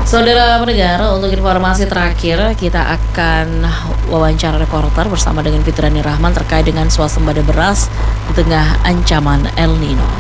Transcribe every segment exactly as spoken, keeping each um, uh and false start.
Saudara pendengar, untuk informasi terakhir kita akan wawancara reporter bersama dengan Fitriani Rahman terkait dengan swasembada beras di tengah ancaman El Nino.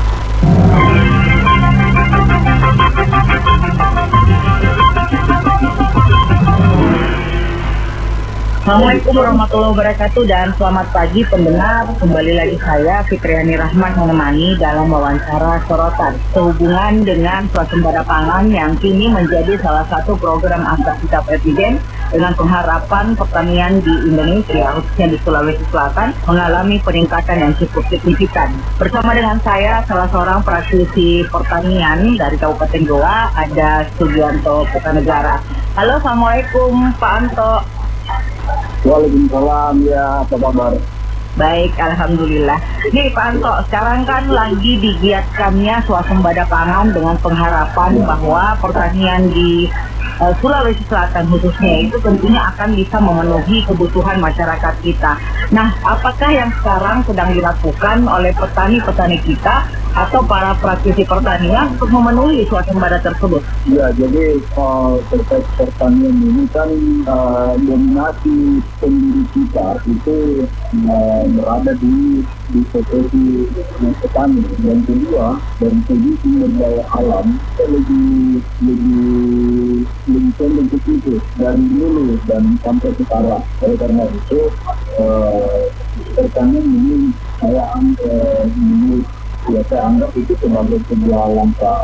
Assalamualaikum warahmatullahi wabarakatuh dan selamat pagi pendengar. Kembali lagi saya Fitriani Rahman menemani dalam wawancara sorotan sehubungan dengan swasembada pangan yang kini menjadi salah satu program antartika Presiden dengan pengharapan pertanian di Indonesia, khususnya di Sulawesi Selatan, mengalami peningkatan yang cukup signifikan. Bersama dengan saya, salah seorang praktisi pertanian dari Kabupaten Goa, ada Sugianto Putanegara. Halo, Assalamualaikum Pak Anto. Waalaikumsalam, ya, apa kabar? Baik, Alhamdulillah. Nih Pak Anto, sekarang kan lagi digiatkannya swasembada pangan dengan pengharapan bahwa pertanian di uh, Sulawesi Selatan khususnya itu tentunya akan bisa memenuhi kebutuhan masyarakat kita. Nah, apakah yang sekarang sedang dilakukan oleh petani-petani kita atau para praktisi pertanian untuk memenuhi swasembada tersebut? Ya, jadi uh, terkait pertanian ini kan uh, dominasi penduduk kita itu uh, berada di di posisi petani. Yang kedua, dari segi sumber daya alam kita lebih lebih lebih cenderung ke situ dari dulu dan sampai sekarang. Oleh karena itu uh, pertanian ini saya anggap uh, ya saya anggap itu sebagai sebuah langkah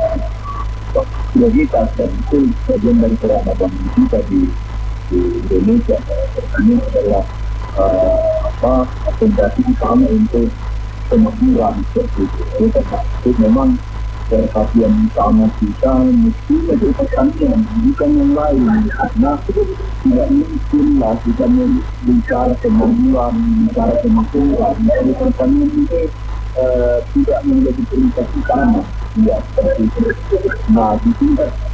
prioritas dan itu bagian dari peradaban kita di, di Indonesia. Ini adalah uh, apa fondasi utama untuk kemakmuran seperti itu. Itu memang perhatian utama kita mesti menjadi pertanian, bukan yang lain, karena tidak mungkinlah kita bicara kemakmuran, bicara kemakmuran. Jadi pertanian ini Uh, tidak menjadi prioritas utama, ya seperti itu. Nah, di tingkat